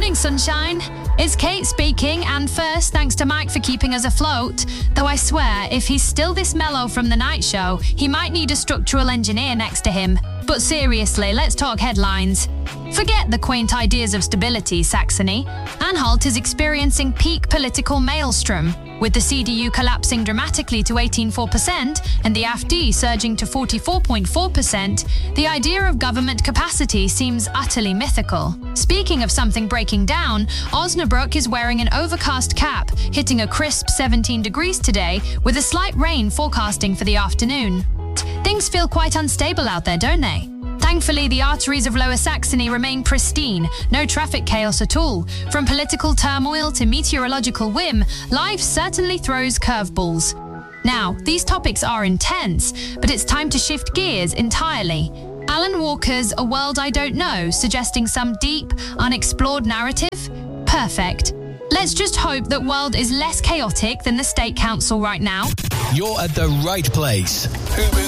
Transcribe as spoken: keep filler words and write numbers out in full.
Morning, sunshine. It's Kate speaking, and first, thanks to Mike for keeping us afloat. Though I swear, if he's still this mellow from the night show, he might need a structural engineer next to him. But seriously, let's talk headlines. Forget the quaint ideas of stability, Saxony. Anhalt is experiencing peak political maelstrom, with the C D U collapsing dramatically to eighteen point four percent and the A f D surging to forty-four point four percent. The idea of government capacity seems utterly mythical. Speaking of something breaking down, Osnabrück is wearing an overcast cap, hitting a crisp seventeen degrees today, with a slight rain forecasting for the afternoon. Things feel quite unstable out there, don't they? Thankfully, the arteries of Lower Saxony remain pristine, no traffic chaos at all. From political turmoil to meteorological whim, life certainly throws curveballs. Now, these topics are intense, but it's time to shift gears entirely. Alan Walker's A World I Don't Know, suggesting some deep, unexplored narrative? Perfect. Let's just hope that world is less chaotic than the State Council right now. You're at the right place.